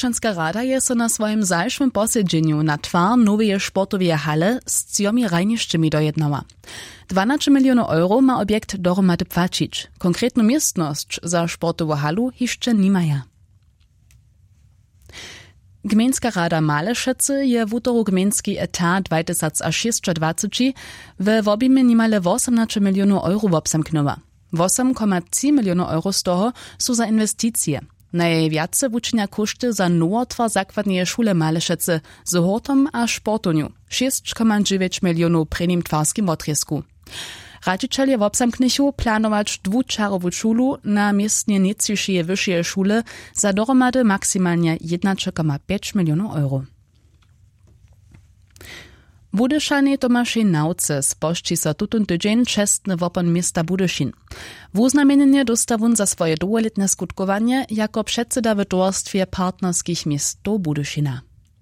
Wobšćanska rada je so na swoim zajszym posedźenju na twar noweje sportowe hale z ciomi rajnišćemi dojednała. 12 milionów euro ma objekt dohromady płacić. Konkretną miestność za sportową halu hišće nimaja. Gmejnska rada Malešecy je wutoru gmejnski etat 2026 w wobimie nimale 18 milionów euro wobsamknęła. 8,3 milionów euro z toho są za inwestycje. Najwiace wuczynia koszty za nowotwar zakładnej szule Malešecy z hortom a sportoniu 6,9 milionów prenim twarskim wotrysku. Radzicielje wobsamknichu planować dwučarowu szulu na miestnie niecyšeje wyższe szule za dohromady maksymalnie 1,5 milionów euro. Budyšanie Tomašej Nauce spošči so tutun tydzień čestny wopon miasta Budyšin. Wuznamienenie dostawun za swoje długoletne skutkowanie jako předseda w towarstwie partnerskich miast do Budyšina.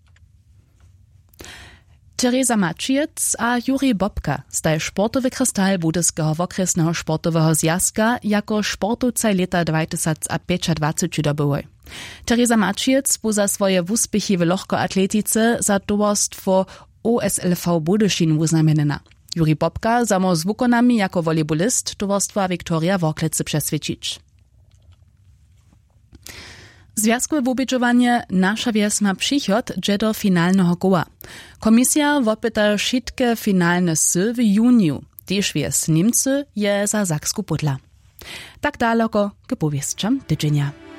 Teresa Mačiec a Jurij Bobka staj sportowy krystal Budyskiego okresnego sportowego zjazka jako sportowca leta 2025 dobyły. Teresa Mačiec bu za swoje wuspěchy w lohkoatletice za towarstwo OSLV Budyšin wuznamienena. Jurij Bobka samo z wukonami jako volejbolist towarstwa Viktoria Worklece przesvědčić. Związkowe wobědžovanie Nasza wieś ma přichod dże do finalnego koła. Komisja wopyta wszystkie finalne sy w juniu. Tež wieś Niemcy je za Saksku podla. Tak daleko k powieściom tydzienia.